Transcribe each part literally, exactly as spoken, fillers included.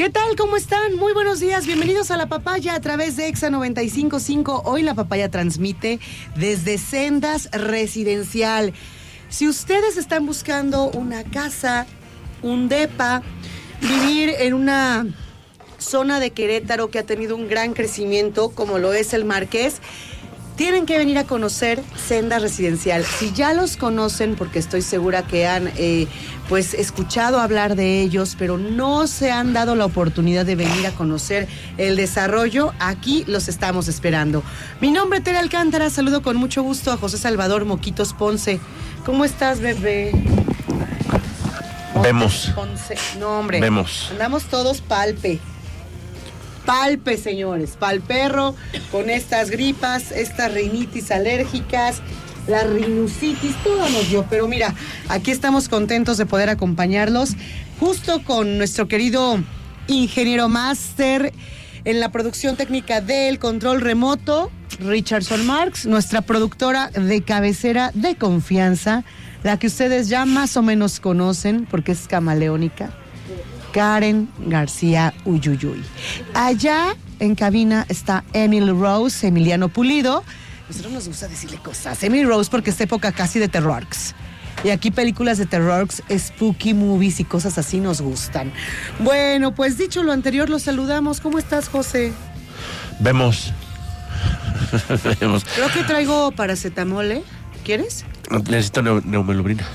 ¿Qué tal? ¿Cómo están? Muy buenos días. Bienvenidos a La Papaya a través de Exa noventa y cinco punto cinco. Hoy La Papaya transmite desde Sendas Residencial. Si ustedes están buscando una casa, un depa, vivir en una zona de Querétaro que ha tenido un gran crecimiento, como lo es el Marqués, tienen que venir a conocer Sendas Residencial. Si ya los conocen, porque estoy segura que han eh, pues escuchado hablar de ellos, pero no se han dado la oportunidad de venir a conocer el desarrollo, aquí los estamos esperando. Mi nombre es Tere Alcántara, saludo con mucho gusto a José Salvador Moquitos Ponce. ¿Cómo estás, bebé? Vemos. Ponce. No, hombre. Vemos. Andamos todos palpe. Palpe, señores, pal perro, con estas gripas, estas rinitis alérgicas, la rinusitis, todo nos dio. Pero mira, aquí estamos contentos de poder acompañarlos, justo con nuestro querido ingeniero máster en la producción técnica del control remoto, Richardson Marx, nuestra productora de cabecera de confianza, la que ustedes ya más o menos conocen porque es camaleónica, Karen García Uyuyuy. Allá en cabina está Emily Rose, Emiliano Pulido. Nosotros nos gusta decirle cosas. Emily Rose porque es época casi de terrorx. Y aquí películas de terrorx, spooky movies y cosas así nos gustan. Bueno, pues dicho lo anterior, los saludamos. ¿Cómo estás, José? Vemos. Vemos. Creo que traigo paracetamol, ¿eh? ¿Quieres? Necesito neu- neumelubrina.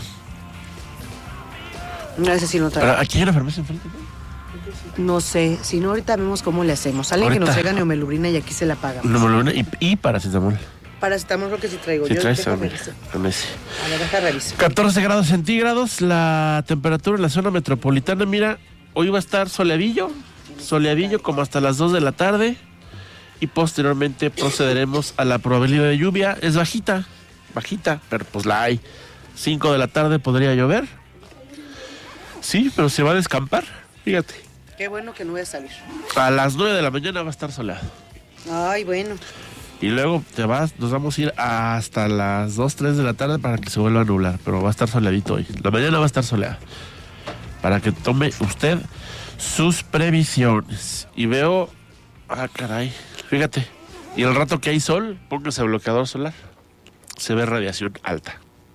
No, ese sí no traigo. ¿Aquí hay una farmacia enfrente? No sé, si no ahorita vemos cómo le hacemos. Alguien Ahorita. que nos traiga neumelubrina y aquí se la pagamos. Neumelubrina y, y paracetamol. Paracetamol creo que sí traigo. Sí, Yo traes déjame también, revisar. con ese. A ver, deja revisar. catorce grados centígrados, la temperatura en la zona metropolitana. Mira, hoy va a estar soleadillo, soleadillo como hasta las dos de la tarde. Y posteriormente procederemos a la probabilidad de lluvia. Es bajita, bajita, pero pues la hay. cinco de la tarde podría llover. Sí, pero se va a descampar, fíjate. Qué bueno que no voy a salir. A las nueve de la mañana va a estar soleado. Ay, bueno. Y luego te vas, nos vamos a ir hasta las dos, tres de la tarde para que se vuelva a nublar. Pero va a estar soleadito hoy. La mañana va a estar soleada. Para que tome usted sus previsiones. Y veo... Ah, caray. Fíjate. Y el rato que hay sol, póngase bloqueador solar. Se ve radiación alta.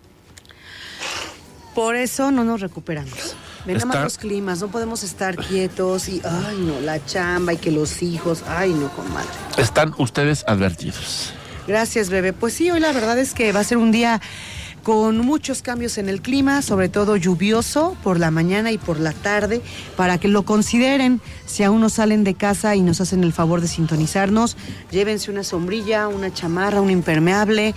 Por eso no nos recuperamos. Ven nada más Está- los climas, no podemos estar quietos y, ay, no, la chamba y que los hijos, ay, no, comadre. Están ustedes advertidos. Gracias, bebé. Pues sí, hoy la verdad es que va a ser un día con muchos cambios en el clima, sobre todo lluvioso por la mañana y por la tarde, para que lo consideren. Si aún no salen de casa y nos hacen el favor de sintonizarnos, llévense una sombrilla, una chamarra, un impermeable,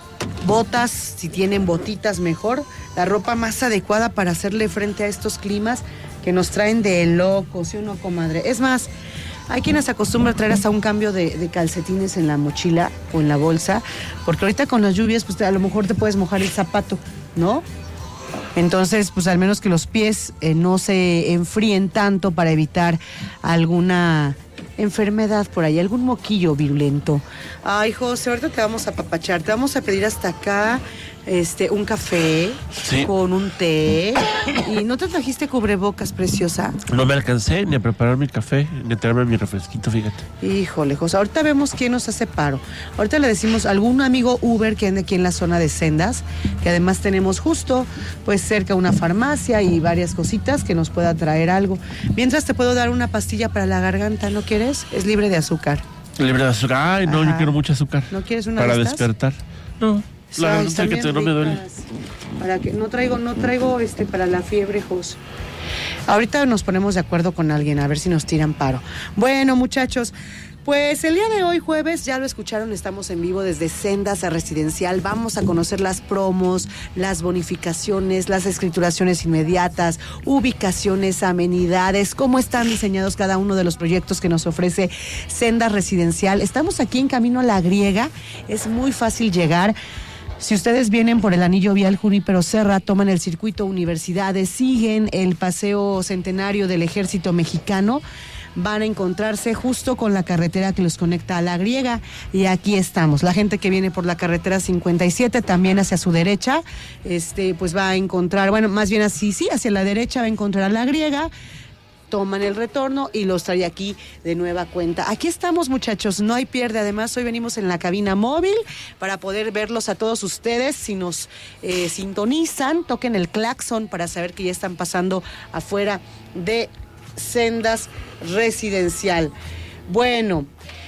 botas, si tienen botitas mejor, la ropa más adecuada para hacerle frente a estos climas que nos traen de locos, ¿sí o no, comadre? Es más, hay quienes acostumbran a traer hasta un cambio de, de calcetines en la mochila o en la bolsa, porque ahorita con las lluvias, pues a lo mejor te puedes mojar el zapato, ¿no? Entonces, pues al menos que los pies eh, no se enfríen tanto para evitar alguna enfermedad por ahí, algún moquillo virulento. Ay, José, ahorita te vamos a apapachar, te vamos a pedir hasta acá este un café, Sí. con un té. ¿Y no te trajiste cubrebocas, preciosa? No me alcancé ni a preparar mi café, ni a traerme mi refresquito, fíjate. Híjole, José, ahorita vemos quién nos hace paro. Ahorita le decimos a algún amigo Uber que ande aquí en la zona de Sendas, que además tenemos justo pues cerca una farmacia y varias cositas que nos pueda traer algo. Mientras te puedo dar una pastilla para la garganta, ¿no quieres? Es libre de azúcar. Libre de azúcar. Ay, no, Ajá. yo quiero mucho azúcar. ¿No quieres una Para de estas? despertar. No, la Ay, verdad están es que bien no me duele. ricas. Para que no traigo, no traigo este para la fiebre, Jos. Ahorita nos ponemos de acuerdo con alguien a ver si nos tiran paro. Bueno, muchachos, pues el día de hoy, jueves, ya lo escucharon, estamos en vivo desde Sendas a Residencial. Vamos a conocer las promos, las bonificaciones, las escrituraciones inmediatas, ubicaciones, amenidades, cómo están diseñados cada uno de los proyectos que nos ofrece Sendas Residencial. Estamos aquí en camino a La Griega, es muy fácil llegar. Si ustedes vienen por el anillo vial Junípero Serra, toman el circuito Universidades, siguen el paseo centenario del Ejército Mexicano, van a encontrarse justo con la carretera que los conecta a La Griega, y aquí estamos. La gente que viene por la carretera cincuenta y siete también hacia su derecha, este, pues va a encontrar, bueno, más bien así, sí, hacia la derecha va a encontrar a La Griega. toman el retorno y los trae aquí de nueva cuenta. Aquí estamos, muchachos, no hay pierde. Además, hoy venimos en la cabina móvil para poder verlos a todos ustedes. Si nos eh, sintonizan, toquen el claxon para saber que ya están pasando afuera de Sendas Residencial. Bueno,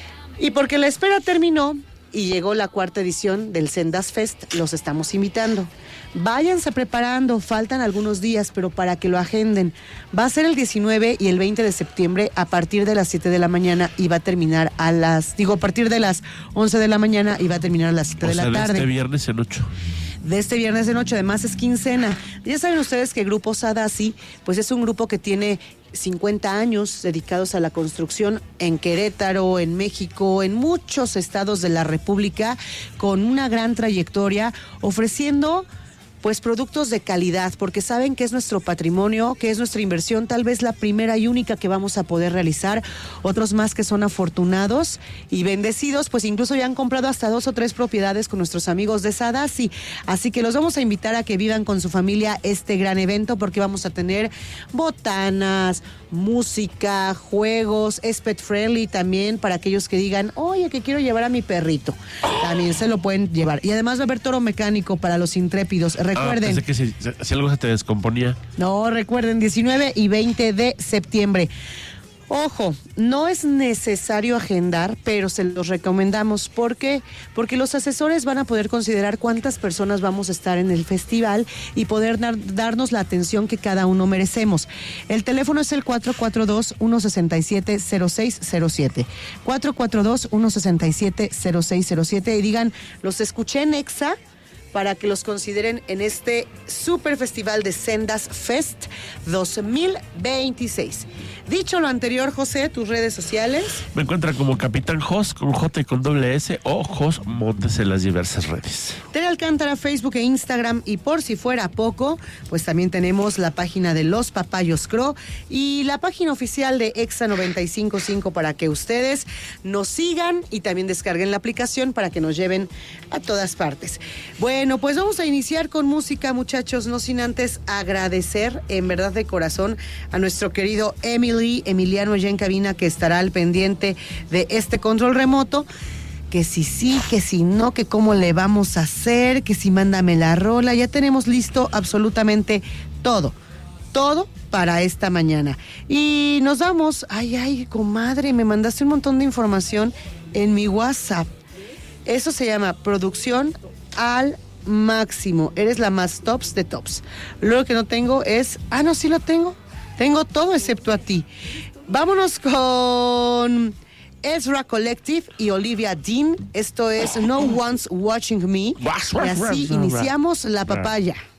y porque la espera terminó y llegó la cuarta edición del Sendas Fest, los estamos invitando. Váyanse preparando, faltan algunos días, pero para que lo agenden. Va a ser el diecinueve y el veinte de septiembre a partir de las siete de la mañana y va a terminar a las, digo, a partir de las once de la mañana y va a terminar a las siete de la tarde. Este viernes en ocho. De este viernes en ocho, además es quincena. Ya saben ustedes que Grupo Sadasi, pues es un grupo que tiene cincuenta años dedicados a la construcción en Querétaro, en México, en muchos estados de la República, con una gran trayectoria, ofreciendo pues productos de calidad, porque saben que es nuestro patrimonio, que es nuestra inversión, tal vez la primera y única que vamos a poder realizar. Otros más que son afortunados y bendecidos, pues incluso ya han comprado hasta dos o tres propiedades con nuestros amigos de Sadasi. Así que los vamos a invitar a que vivan con su familia este gran evento, porque vamos a tener botanas, música, juegos, es pet friendly también para aquellos que digan, oye, que quiero llevar a mi perrito. También se lo pueden llevar. Y además va a haber toro mecánico para los intrépidos. Recuerden. Ah, pensé que si, si algo se te descomponía. No, recuerden, diecinueve y veinte de septiembre. Ojo, no es necesario agendar, pero se los recomendamos. ¿Por qué? Porque los asesores van a poder considerar cuántas personas vamos a estar en el festival y poder dar, darnos la atención que cada uno merecemos. El teléfono es el cuatro cuatro dos, uno seis siete, cero seis cero siete. cuatro cuatro dos, uno seis siete, cero seis cero siete y digan, los escuché en Exa, para que los consideren en este Super Festival de Sendas Fest dos mil veintiséis. Dicho lo anterior, José, tus redes sociales. Me encuentran como Capitán Jos, con J y con doble S, o Jos Montes en las diversas redes. Tere Alcántara, Facebook e Instagram, y por si fuera poco, pues también tenemos la página de Los Papayos Cro y la página oficial de Exa noventa y cinco punto cinco para que ustedes nos sigan y también descarguen la aplicación para que nos lleven a todas partes. Bueno, pues vamos a iniciar con música, muchachos, no sin antes agradecer en verdad de corazón a nuestro querido Emily, Emiliano allá en cabina, que estará al pendiente de este control remoto. Que si sí, que si no, que cómo le vamos a hacer, que si mándame la rola. Ya tenemos listo absolutamente todo, todo para esta mañana. Y nos vamos, ay, ay, comadre, me mandaste un montón de información en mi WhatsApp. Eso se llama producción al máximo. Eres la más tops de tops. Lo que no tengo es, ah, no, sí lo tengo. Tengo todo excepto a ti. Vámonos con Ezra Collective y Olivia Dean. Esto es No One's Watching Me. Y así iniciamos La Papaya.